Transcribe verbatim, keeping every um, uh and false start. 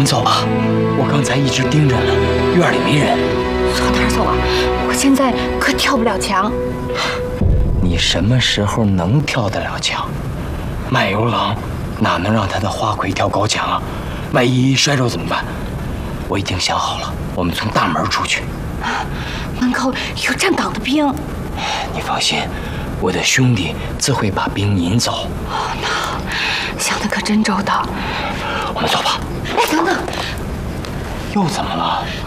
们走吧，我刚才一直盯着呢，院里没人。 走哪儿走啊？我现在可跳不了墙。 你什么时候能跳得了墙？卖油郎哪能让他的花魁跳高墙啊？万一摔着怎么办？我已经想好了，我们从大门出去。 门口有站岗的兵。 你放心，我的兄弟自会把兵引走。 哦，那想的可真周到。 我们走吧。 哎，等等， 又怎么了？